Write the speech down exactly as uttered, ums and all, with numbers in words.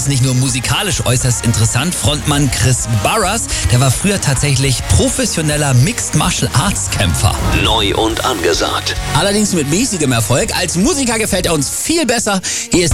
ist nicht nur musikalisch äußerst interessant. Frontmann Chris Barras, der war früher tatsächlich professioneller Mixed Martial Arts Kämpfer. Neu und angesagt. Allerdings mit mäßigem Erfolg. Als Musiker gefällt er uns viel besser. Hier ist